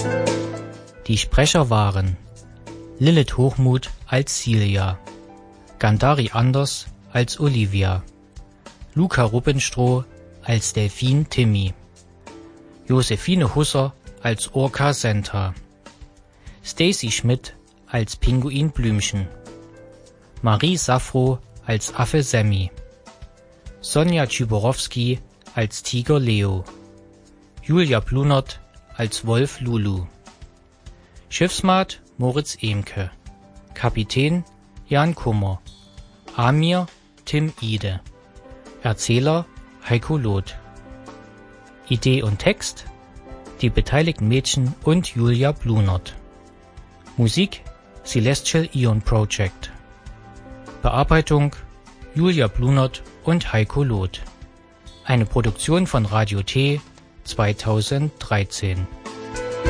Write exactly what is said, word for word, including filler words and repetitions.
Die Sprecher waren Lilith Hochmuth als Silja, Gandari Anders als Olivia, Luca Rubbenstroh als Delfin Timmy, Josephine Husser als Orca Senta, Stacy Schmidt als Pinguin Blümchen, Marie Safro als Affe Sammy, Sonja Tschiborowski als Tiger Leo, Julia Blunert als Wolf Lulu, Schiffsmat Moritz Emke, Kapitän Jan Kummer, Amir Tim Ide, Erzähler Heiko Loth. Idee und Text die beteiligten Mädchen und Julia Blunert. Musik Celestial Eon Project. Bearbeitung Julia Blunert und Heiko Loth. Eine Produktion von Radio T zweitausenddreizehn.